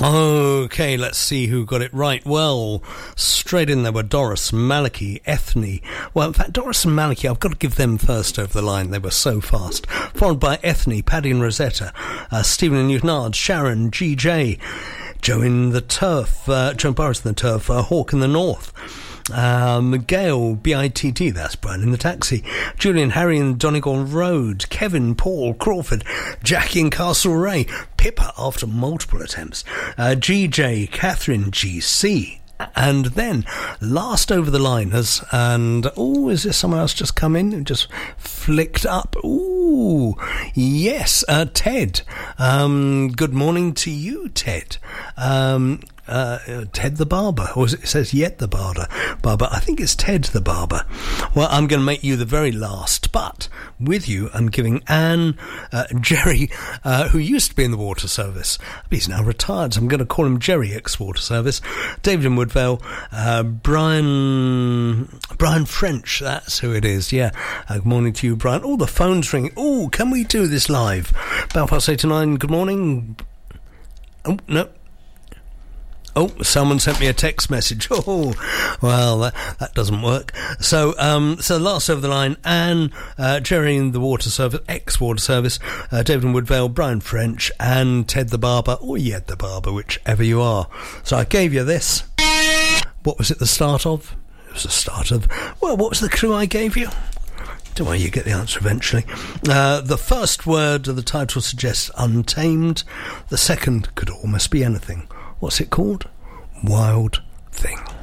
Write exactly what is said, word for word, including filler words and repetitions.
Okay, let's see who got it right. Well, straight in there were Doris, Malachi, Ethne. Well, in fact, Doris and Malachi, I've got to give them first over the line. They were so fast. Followed by Ethne, Paddy and Rosetta, uh, Stephen and Newtonard, Sharon, G J, Joe in the Turf, uh, Joe Burris in the Turf, uh, Hawk in the North. Um, Gail, B I T T, that's Brian in the Taxi, Julian, Harry in Donegal Road, Kevin, Paul, Crawford, Jackie in Castlereagh, Pippa after multiple attempts, uh, G J, Catherine, G C, and then last over the line has, and oh, is there someone else just come in and just flicked up? Ooh, yes, uh, Ted. Um, good morning to you, Ted. Um, Uh, Ted the Barber, or it says Yet the Barber. Barber. I think it's Ted the Barber. Well, I'm going to make you the very last, but with you, I'm giving Anne, uh, Jerry, uh, who used to be in the water service. He's now retired, so I'm going to call him Jerry ex-water service. David in Woodvale, uh, Brian, Brian French, that's who it is, yeah. Uh, good morning to you, Brian. Oh, the phone's ringing. Oh, can we do this live? Belfast eight to nine, good morning. Oh, no. Oh, someone sent me a text message. Oh, well, that, that doesn't work. So, um, so last over the line, Anne, uh, Jerry in the water service, ex-water service, uh, David in Woodvale, Brian French, and Ted the Barber, or Yet the Barber, whichever you are. So I gave you this. What was it the start of? It was the start of, well, what was the clue I gave you? Don't worry, you get the answer eventually. Uh, the first word of the title suggests untamed. The second could almost be anything. What's it called? Wild Thing.